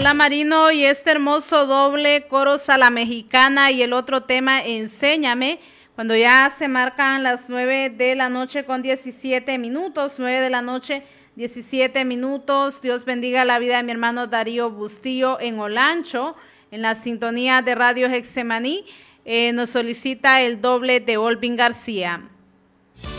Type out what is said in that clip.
Paola Marino y este hermoso doble, Coros a la Mexicana, y el otro tema, Enséñame, cuando ya se marcan las 9 de la noche con 17 minutos, 9 de la noche, 17 minutos. Dios bendiga la vida de mi hermano Darío Bustillo en Olancho, en la sintonía de Radio Hexemaní. Nos solicita el doble de Olvin García.